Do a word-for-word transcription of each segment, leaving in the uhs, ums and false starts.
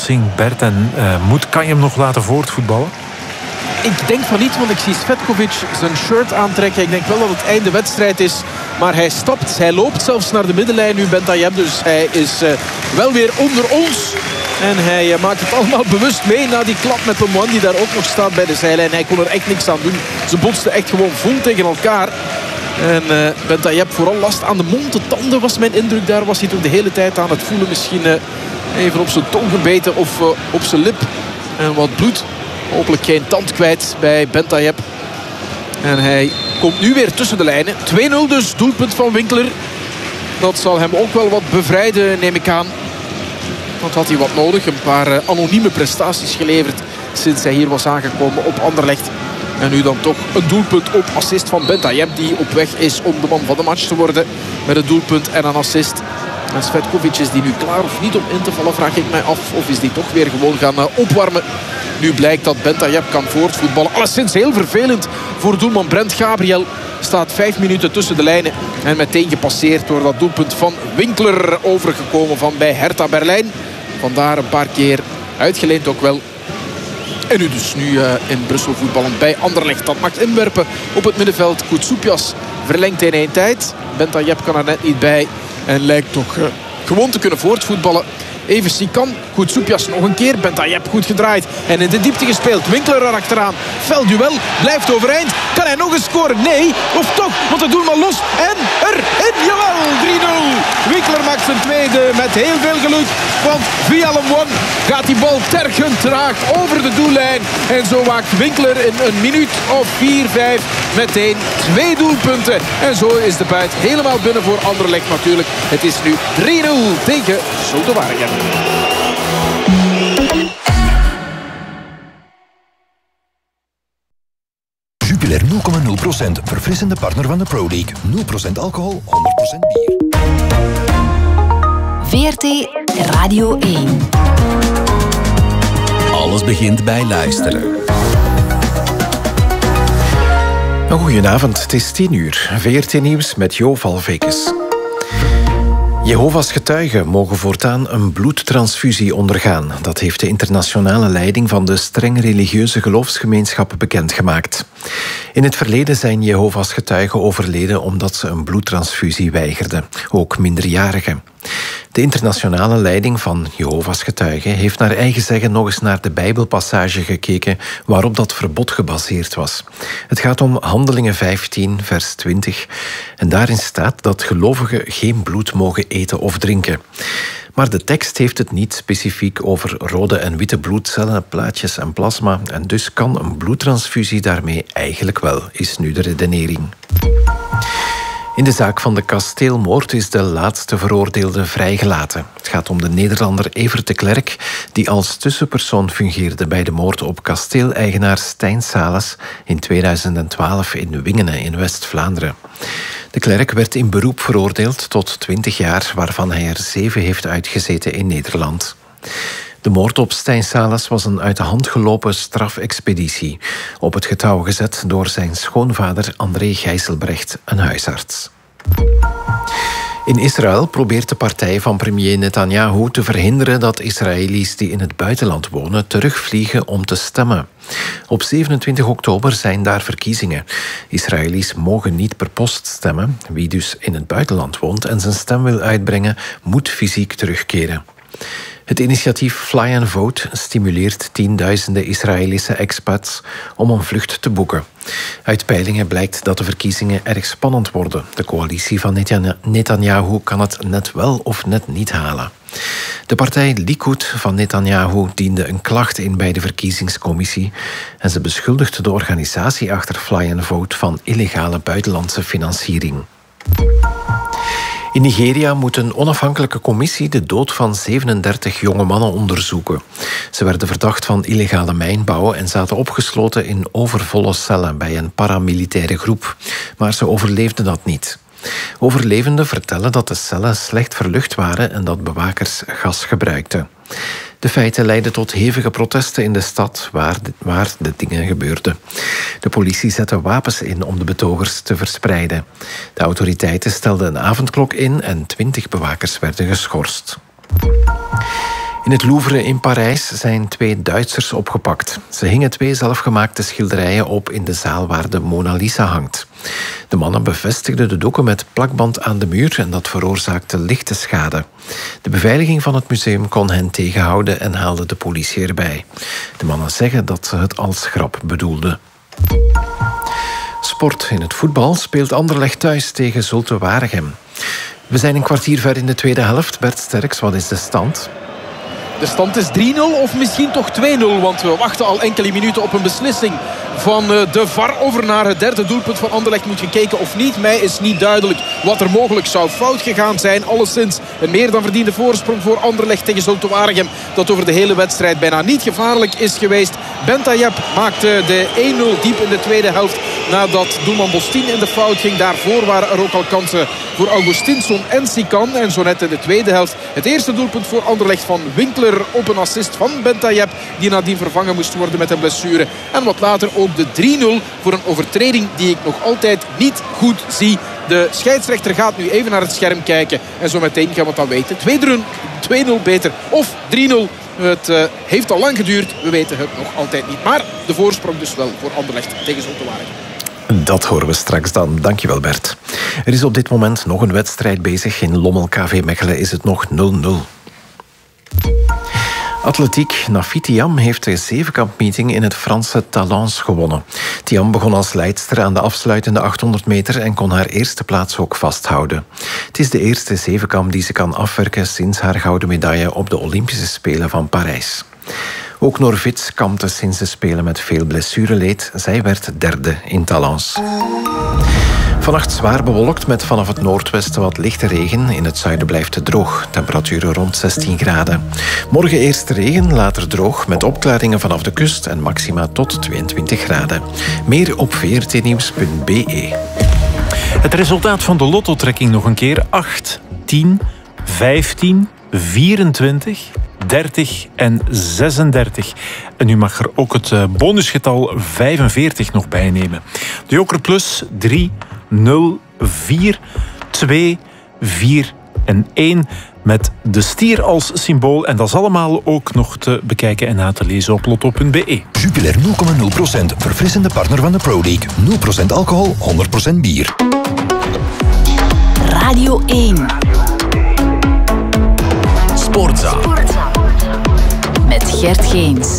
oplossing, Bert? En uh, moet, kan je hem nog laten voortvoetballen? Ik denk van niet, want ik zie Svetkovic zijn shirt aantrekken. Ik denk wel dat het einde wedstrijd is. Maar hij stapt, hij loopt zelfs naar de middenlijn nu, Bentayeb. Dus hij is uh, wel weer onder ons. En hij uh, maakt het allemaal bewust mee na die klap met Lemoine, die daar ook nog staat bij de zijlijn. Hij kon er echt niks aan doen. Ze botsten echt gewoon vol tegen elkaar. En uh, Bentayeb vooral last aan de mond, de tanden was mijn indruk. Daar was hij toch de hele tijd aan het voelen. Misschien uh, even op zijn tong gebeten of uh, op zijn lip. En wat bloed. Hopelijk geen tand kwijt bij Bentayeb. En hij komt nu weer tussen de lijnen. twee nul dus, doelpunt van Winkler. Dat zal hem ook wel wat bevrijden, neem ik aan. Want had hij wat nodig. Een paar uh, anonieme prestaties geleverd sinds hij hier was aangekomen op Anderlecht. En nu dan toch een doelpunt op assist van Bentayeb, die op weg is om de man van de match te worden. Met een doelpunt en een assist. En Svetkovic, is die nu klaar of niet om in te vallen, vraag ik mij af. Of is die toch weer gewoon gaan uh, opwarmen. Nu blijkt dat Bentayeb kan voortvoetballen. Alleszins heel vervelend voor doelman Brent Gabriel. Staat vijf minuten tussen de lijnen. En meteen gepasseerd door dat doelpunt van Winkler. Overgekomen van bij Hertha Berlijn. Vandaar een paar keer uitgeleend ook wel. En nu dus nu uh, in Brussel voetballen bij Anderlecht. Dat maakt inwerpen op het middenveld. Koutsoupias verlengt in één tijd. Bentayeb kan er net niet bij. En lijkt toch uh, gewoon te kunnen voortvoetballen. Even Sikan, Koutsoupias nog een keer. Bentayeb goed gedraaid en in de diepte gespeeld. Winkler erachteraan. Fel duel, blijft overeind. Kan hij nog eens scoren? Nee, of toch? Want de doelman los en erin. Jawel, drie nul. Winkler maakt zijn tweede met heel veel geluk. Want via Lemoine gaat die bal tergend traag over de doellijn. En zo maakt Winkler in een minuut of vier, vijf meteen twee doelpunten. En zo is de buit helemaal binnen voor Anderlecht natuurlijk. Het is nu drie nul tegen Zulte Waregem. Jupiler nul komma nul procent, verfrissende partner van de Pro League. nul procent alcohol, honderd procent bier. V R T Radio één. Alles begint bij luisteren. Een goedenavond, het is tien uur. V R T Nieuws met Jo Valvekes. Jehovah's getuigen mogen voortaan een bloedtransfusie ondergaan. Dat heeft de internationale leiding van de streng religieuze geloofsgemeenschap bekendgemaakt. In het verleden zijn Jehovah's getuigen overleden omdat ze een bloedtransfusie weigerden, ook minderjarigen. De internationale leiding van Jehovah's getuigen heeft naar eigen zeggen nog eens naar de Bijbelpassage gekeken waarop dat verbod gebaseerd was. Het gaat om Handelingen vijftien, vers twintig. En daarin staat dat gelovigen geen bloed mogen eten of drinken. Maar de tekst heeft het niet specifiek over rode en witte bloedcellen, plaatjes en plasma. En dus kan een bloedtransfusie daarmee eigenlijk wel, is nu de redenering. In de zaak van de kasteelmoord is de laatste veroordeelde vrijgelaten. Het gaat om de Nederlander Evert de Klerk, die als tussenpersoon fungeerde bij de moord op kasteeleigenaar Stijn Sales in tweeduizend twaalf in Wingene in West-Vlaanderen. De Klerk werd in beroep veroordeeld tot twintig jaar, waarvan hij er zeven heeft uitgezeten in Nederland. De moord op Stijn Sales was een uit de hand gelopen strafexpeditie, op het getouw gezet door zijn schoonvader André Gijselbrecht, een huisarts. In Israël probeert de partij van premier Netanyahu te verhinderen dat Israëli's die in het buitenland wonen terugvliegen om te stemmen. Op zevenentwintig oktober zijn daar verkiezingen. Israëli's mogen niet per post stemmen. Wie dus in het buitenland woont en zijn stem wil uitbrengen, moet fysiek terugkeren. Het initiatief Fly and Vote stimuleert tienduizenden Israëlische expats om een vlucht te boeken. Uit peilingen blijkt dat de verkiezingen erg spannend worden. De coalitie van Netanyahu kan het net wel of net niet halen. De partij Likud van Netanyahu diende een klacht in bij de verkiezingscommissie en ze beschuldigt de organisatie achter Fly and Vote van illegale buitenlandse financiering. In Nigeria moet een onafhankelijke commissie de dood van zevenendertig jonge mannen onderzoeken. Ze werden verdacht van illegale mijnbouw en zaten opgesloten in overvolle cellen bij een paramilitaire groep. Maar ze overleefden dat niet. Overlevenden vertellen dat de cellen slecht verlucht waren en dat bewakers gas gebruikten. De feiten leidden tot hevige protesten in de stad waar de, waar de dingen gebeurden. De politie zette wapens in om de betogers te verspreiden. De autoriteiten stelden een avondklok in en twintig bewakers werden geschorst. In het Louvre in Parijs zijn twee Duitsers opgepakt. Ze hingen twee zelfgemaakte schilderijen op in de zaal waar de Mona Lisa hangt. De mannen bevestigden de doeken met plakband aan de muur en dat veroorzaakte lichte schade. De beveiliging van het museum kon hen tegenhouden en haalde de politie erbij. De mannen zeggen dat ze het als grap bedoelden. Sport. In het voetbal speelt Anderlecht thuis tegen Zulte Waregem. We zijn een kwartier ver in de tweede helft. Bert Sterks, wat is de stand? De stand is drie nul of misschien toch twee nul. Want we wachten al enkele minuten op een beslissing van de V A R over naar het derde doelpunt van Anderlecht. Moet gekeken of niet. Mij is niet duidelijk wat er mogelijk zou fout gegaan zijn. Alleszins een meer dan verdiende voorsprong voor Anderlecht tegen Zulte Waregem. Dat over de hele wedstrijd bijna niet gevaarlijk is geweest. Bentayeb maakte de één nul diep in de tweede helft. Nadat doelman Bostin in de fout ging. Daarvoor waren er ook al kansen voor Augustinsson en Sikan. En zo net in de tweede helft het eerste doelpunt voor Anderlecht van Winkler op een assist van Bentayeb. Die nadien vervangen moest worden met een blessure. En wat later ook de drie nul voor een overtreding die ik nog altijd niet goed zie. De scheidsrechter gaat nu even naar het scherm kijken. En zo meteen gaan we het dan weten. twee nul beter of drie nul. Het uh, heeft al lang geduurd. We weten het nog altijd niet. Maar de voorsprong dus wel voor Anderlecht tegen Zulte Waregem. Dat horen we straks dan. Dankjewel Bert. Er is op dit moment nog een wedstrijd bezig. In Lommel K V Mechelen is het nog nul nul. Atletiek. Nafi Thiam heeft de zevenkampmeeting in het Franse Talence gewonnen. Thiam begon als leidster aan de afsluitende achthonderd meter en kon haar eerste plaats ook vasthouden. Het is de eerste zevenkamp die ze kan afwerken sinds haar gouden medaille op de Olympische Spelen van Parijs. Ook Norvits kampte sinds de Spelen met veel blessureleed. Zij werd derde in Talence. Vannacht zwaar bewolkt met vanaf het noordwesten wat lichte regen. In het zuiden blijft het droog. Temperaturen rond zestien graden. Morgen eerst regen, later droog met opklaringen vanaf de kust en maxima tot tweeëntwintig graden. Meer op v r t nieuws punt b e. Het resultaat van de lottotrekking nog een keer. acht, tien, vijftien, vierentwintig, dertig en zesendertig. En u mag er ook het bonusgetal vijfenveertig nog bij nemen. De Joker Plus drie, nul, vier, twee, vier en één met de stier als symbool. En dat is allemaal ook nog te bekijken en na te lezen op lotto punt b e. Jupiler nul komma nul procent, verfrissende partner van de Pro League. nul procent alcohol, honderd procent bier. Radio één. Sportza. Met Gert Geens.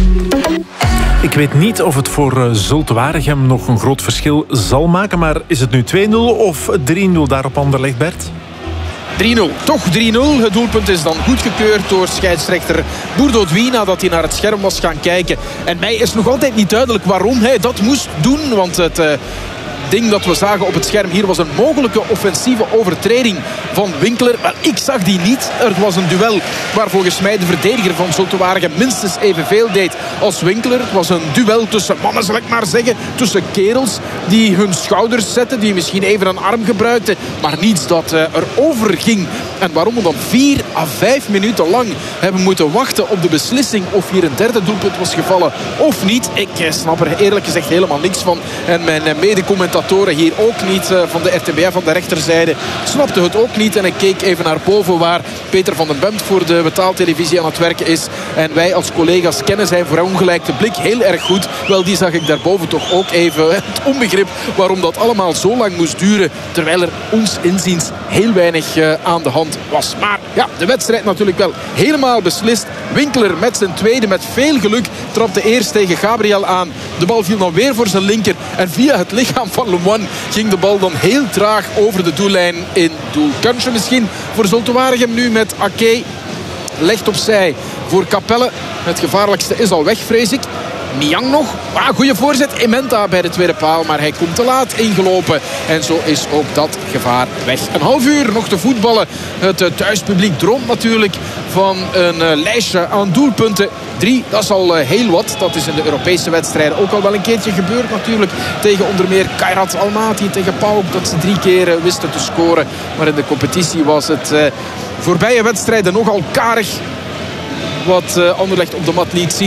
Ik weet niet of het voor Zulte Waregem nog een groot verschil zal maken, maar is het nu twee nul of drie nul daar op Anderlecht, Bert? drie nul. Toch drie nul. Het doelpunt is dan goedgekeurd door scheidsrechter Bourdoudoui nadat hij naar het scherm was gaan kijken. En mij is nog altijd niet duidelijk waarom hij dat moest doen, want het Uh, ding dat we zagen op het scherm hier was een mogelijke offensieve overtreding van Winkler. Wel, ik zag die niet. Er was een duel waar volgens mij de verdediger van Zulte Waregem minstens evenveel deed als Winkler. Het was een duel tussen mannen, zal ik maar zeggen. Tussen kerels die hun schouders zetten, die misschien even een arm gebruikten, maar niets dat uh, erover ging. En waarom we dan vier à vijf minuten lang hebben moeten wachten op de beslissing of hier een derde doelpunt was gevallen of niet. Ik uh, snap er eerlijk gezegd helemaal niks van. En mijn uh, mede-commentatoren hier ook niet uh, van de R T B A van de rechterzijde snapte het ook niet. En ik keek even naar boven waar Peter van den Bemt voor de betaaltelevisie aan het werken is. En wij als collega's kennen zijn verongelijkte blik heel erg goed. Wel, die zag ik daarboven toch ook even. Het onbegrip waarom dat allemaal zo lang moest duren, terwijl er ons inziens heel weinig uh, aan de hand was. Maar ja, de wedstrijd natuurlijk wel helemaal beslist. Winkler met zijn tweede met veel geluk trapte eerst tegen Gabriel aan. De bal viel dan weer voor zijn linker. En via het lichaam van Lemoine ging de bal dan heel traag over de doellijn in doel. Kansje misschien voor Zulte Waregem nu met Ake. Legt opzij voor Capelle. Het gevaarlijkste is al weg, vrees ik. Niang nog. Ah, goede voorzet. Ementa bij de tweede paal. Maar hij komt te laat ingelopen. En zo is ook dat gevaar weg. Een half uur nog te voetballen. Het thuispubliek droomt natuurlijk van een uh, lijstje aan doelpunten. Drie, dat is al uh, heel wat. Dat is in de Europese wedstrijden ook al wel een keertje gebeurd natuurlijk. Tegen onder meer Kairat Almaty, tegen PAOK. Dat ze drie keer uh, wisten te scoren. Maar in de competitie was het uh, voorbije wedstrijden nogal karig wat uh, Anderlecht op de mat liet zien.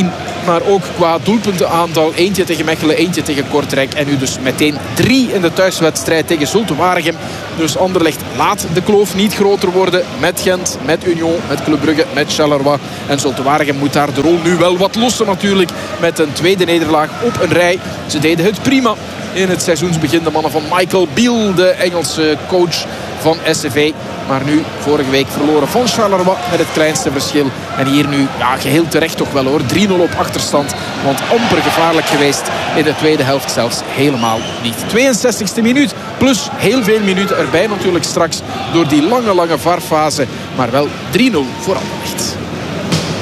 maar ook qua doelpuntenaantal. Eentje tegen Mechelen, eentje tegen Kortrijk. En nu dus meteen drie in de thuiswedstrijd tegen Zulte Waregem. Dus Anderlecht laat de kloof niet groter worden met Gent, met Union, met Club Brugge, met Charleroi. En Zulte Waregem moet daar de rol nu wel wat lossen natuurlijk. Met een tweede nederlaag op een rij. Ze deden het prima in het seizoensbegin. De mannen van Michael Beale, de Engelse coach van S C V. Maar nu vorige week verloren van Charleroi met het kleinste verschil. En hier nu ja, geheel terecht toch wel hoor. drie nul op achterstand. Want amper gevaarlijk geweest in de tweede helft zelfs helemaal niet. tweeënzestigste minuut. Plus heel veel minuten erbij natuurlijk straks door die lange lange V A R-fase. Maar wel drie nul voor Anderlecht.